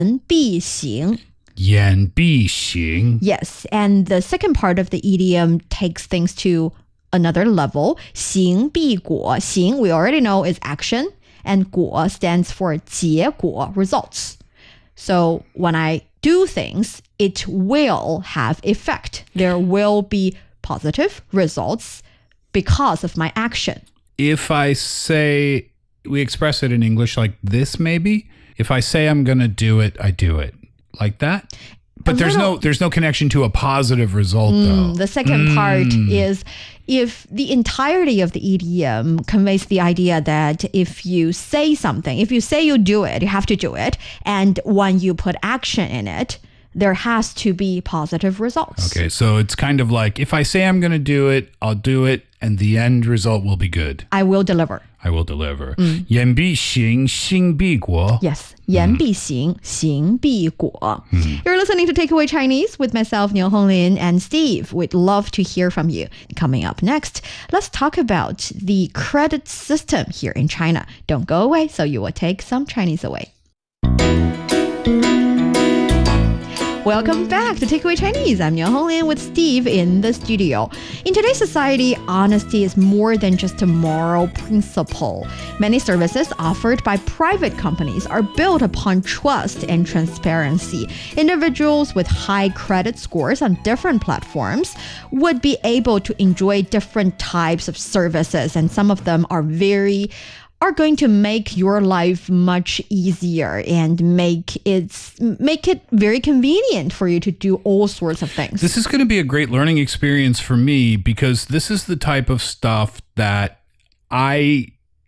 必行. 言必行. Yes, and the second part of the idiom takes things to another level. 行必果. 行, we already know, is action, and 果 stands for 结果, results. So when I do things, it will have effect. There will be positive results because of my action. If I say, we express it in English like this maybe. If I say I'm going to do it, I do it. Like that? But there's no connection to a positive result though. The second part is if the entirety of the idiom conveys the idea that if you say something, if you say you do it, you have to do it. And when you put action in it, there has to be positive results. Okay, so it's kind of like if I say I'm going to do it, I'll do it, and the end result will be good. I will deliver. I will deliver. 言必行，行必果. Yes. 言必行，行必果. You're listening to Takeaway Chinese with myself, Niu Honglin, and Steve. We'd love to hear from you. Coming up next, let's talk about the credit system here in China. Don't go away, so you will take some Chinese away. Welcome back to Takeaway Chinese. I'm Niu Honglin with Steve in the studio. In today's society, honesty is more than just a moral principle. Many services offered by private companies are built upon trust and transparency. Individuals with high credit scores on different platforms would be able to enjoy different types of services, and some of them are going to make your life much easier and make it very convenient for you to do all sorts of things. This is going to be a great learning experience for me because this is the type of stuff that I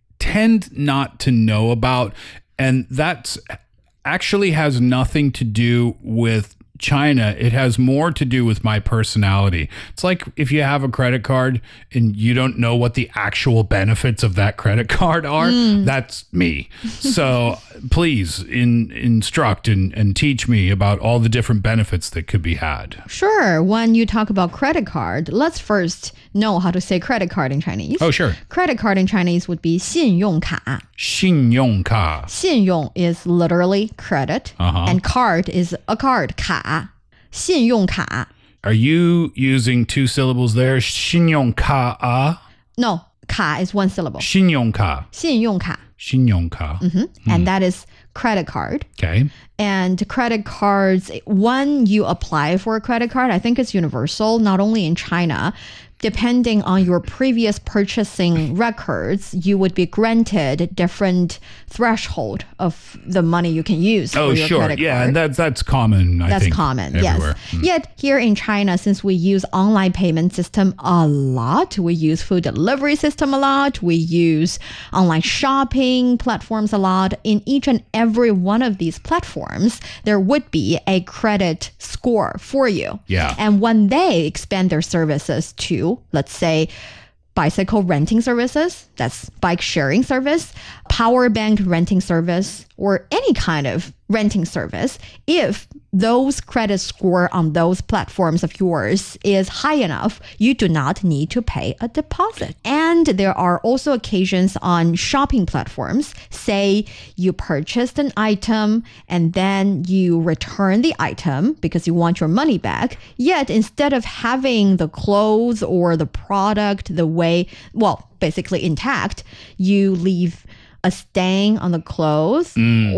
tend not to know about, and that's actually has nothing to do with China. It has more to do with my personality. It's like if you have a credit card and you don't know what the actual benefits of that credit card are, that's me. So please instruct and teach me about all the different benefits that could be had. Sure. When you talk about credit card, let's first know how to say credit card in Chinese. Oh, sure. Credit card in Chinese would be 信用卡. 信用卡. 信用 is literally credit, and card is a card, 卡. 信用卡. Are you using two syllables there? 信用卡啊? No, 卡 is one syllable. 信用卡. 信用卡. 信用卡. And that is credit card. Okay. And credit cards, when you apply for a credit card, I think it's universal, not only in China. Depending on your previous purchasing records, you would be granted different threshold of the money you can use for your credit card. Yeah, and that's common, I think. That's common, everywhere. Yes. Yet here in China, since we use online payment system a lot, we use food delivery system a lot, we use online shopping platforms a lot. In each and every one of these platforms, there would be a credit score for you. Yeah. And when they expand their services to, let's say, bicycle renting services, that's bike sharing service, power bank renting service, or any kind of renting service, if those credit score on those platforms of yours is high enough, you do not need to pay a deposit. And there are also occasions on shopping platforms, say you purchased an item and then you return the item because you want your money back, yet instead of having the clothes or the product the way, well, basically intact, you leave a stain on the clothes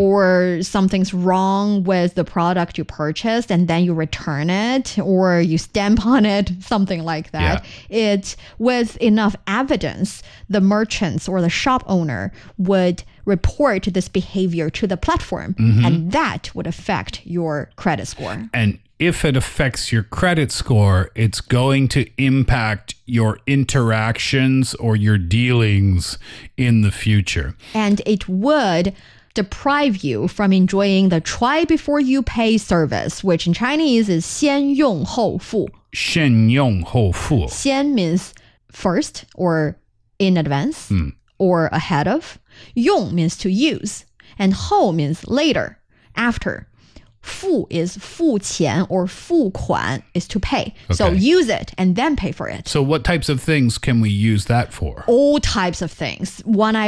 or something's wrong with the product you purchased and then you return it or you stamp on it, something like that. Yeah. It, with enough evidence, the merchants or the shop owner would report this behavior to the platform, and that would affect your credit score. And if it affects your credit score, it's going to impact your interactions or your dealings in the future. And it would deprive you from enjoying the try before you pay service, which in Chinese is 先用后付. 先用后付. 先 means first or in advance or ahead of. 用 means to use. And 后 means later, after. 付 is 付钱 or 付款 is to pay. Okay. So use it and then pay for it. So what types of things can we use that for? All types of things. When I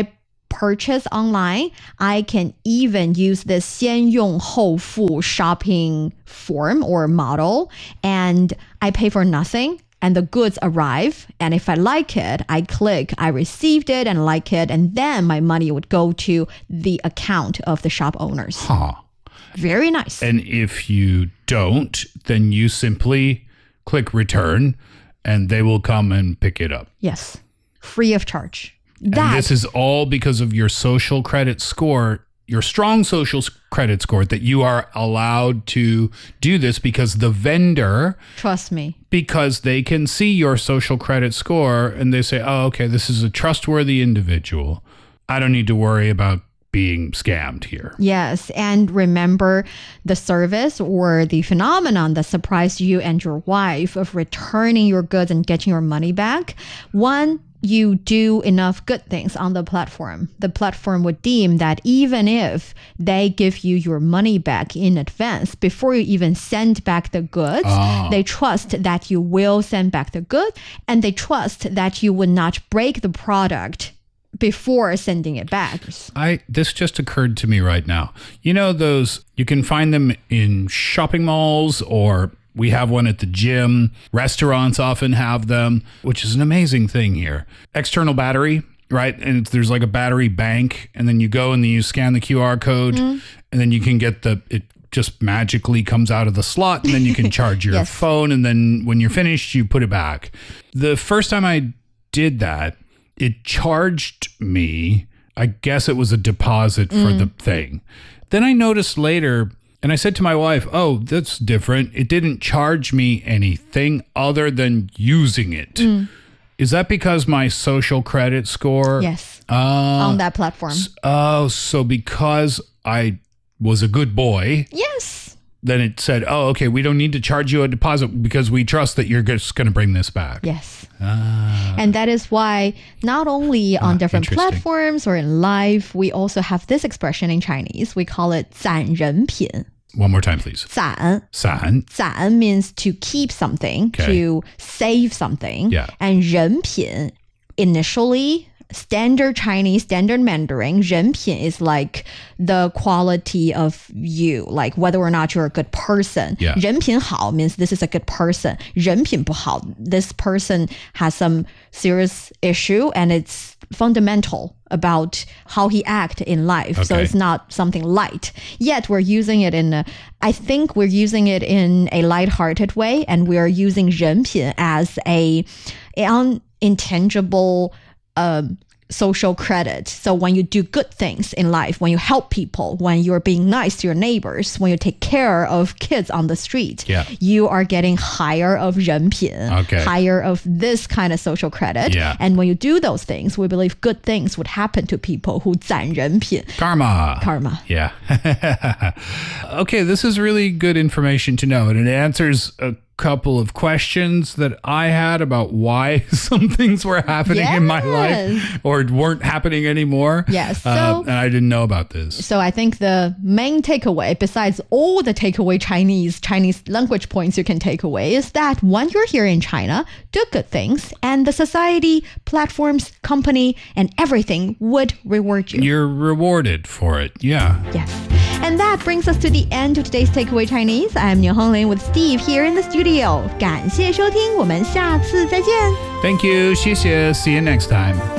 purchase online, I can even use this 先用后付 shopping form or model, and I pay for nothing. And the goods arrive. And if I like it, I click, I received it and like it. And then my money would go to the account of the shop owners. Huh. Very nice. And if you don't, then you simply click return and they will come and pick it up. Yes. Free of charge. And this is all because of your social credit score, your strong social credit score, that you are allowed to do this because the vendor, trust me, because they can see your social credit score and they say, oh, okay, this is a trustworthy individual. I don't need to worry about being scammed here. Yes. And remember the service or the phenomenon that surprised you and your wife of returning your goods and getting your money back. One, you do enough good things on the platform would deem that even if they give you your money back in advance, before you even send back the goods, they trust that you will send back the goods, and they trust that you would not break the product before sending it back. This just occurred to me right now. You know those, you can find them in shopping malls, or we have one at the gym. Restaurants often have them, which is an amazing thing here. External battery, right? And there's like a battery bank, and then you go and then you scan the QR code, and then you can get it just magically comes out of the slot, and then you can charge your Yes. phone, and then when you're finished, you put it back. The first time I did that, it charged me, I guess it was a deposit for the thing. Then I noticed later, and I said to my wife, oh, that's different. It didn't charge me anything other than using it. Is that because my social credit score? Yes. On that platform. Oh, so because I was a good boy, Yes. then it said, oh, okay, we don't need to charge you a deposit because we trust that you're just going to bring this back. Yes. And that is why not only on different interesting. platforms or in life, we also have this expression in Chinese. We call it 攒人品. One more time, please. 攒. 散. 攒 means to keep something, Okay. to save something. Yeah. And 人品, initially, standard Chinese, standard Mandarin, 人品 is like the quality of you, like whether or not you're a good person. Yeah. 人品好 means this is a good person. 人品不好, this person has some serious issue and it's fundamental about how he act in life. So Okay. it's not something light. Yet we're using it I think we're using it in a lighthearted way, and we are using 人品 as an intangible social credit. So when you do good things in life, when you help people, when you're being nice to your neighbors, when you take care of kids on the street, Yeah. you are getting higher of 人品, Okay. higher of this kind of social credit. Yeah. And when you do those things, we believe good things would happen to people who 攒人品. Karma. Karma. Yeah. Okay, this is really good information to know, and it answers a couple of questions that I had about why some things were happening in my life or weren't happening anymore. Yes. And I didn't know about this. So I think the main takeaway, besides all the takeaway Chinese language points you can take away, is that when you're here in China, do good things, and the society, platforms, company, and everything would reward you. You're rewarded for it. Yeah. Yes. And that brings us to the end of today's Takeaway Chinese. I'm Niu Honglin with Steve here in the studio. 感谢收听，我们下次再见。 Thank you. 谢谢. See you next time.